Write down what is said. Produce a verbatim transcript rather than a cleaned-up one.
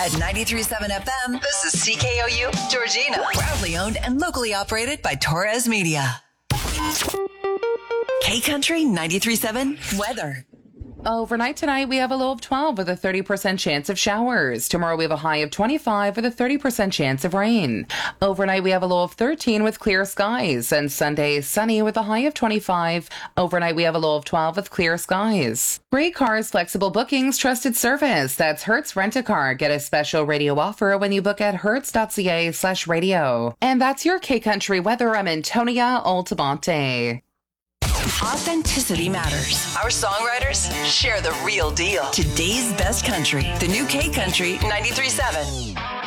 At ninety-three point seven F M, this is C K O U, Georgina. Proudly owned and locally operated by Torres Media. K-Country ninety-three point seven weather. Overnight tonight, we have a low of twelve with a thirty percent chance of showers. Tomorrow, we have a high of twenty-five with a thirty percent chance of rain. Overnight, we have a low of thirteen with clear skies. And Sunday, sunny with a high of twenty-five. Overnight, we have a low of twelve with clear skies. Great Cars, flexible bookings, trusted service. That's Hertz Rent-A-Car. Get a special radio offer when you book at hertz.ca slash radio. And that's your K-Country weather. I'm Antonia Altamonte. Authenticity matters. Our songwriters share the real deal. Today's best country. The new K-Country ninety-three point seven.